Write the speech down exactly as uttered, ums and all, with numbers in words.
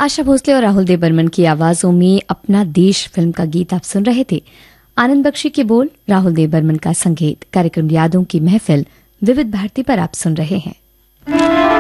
आशा भोसले और राहुल देव बर्मन की आवाजों में अपना देश फिल्म का गीत आप सुन रहे थे। आनंद बख्शी के बोल, राहुल देव बर्मन का संगीत। कार्यक्रम यादों की महफिल विविध भारती पर आप सुन रहे हैं।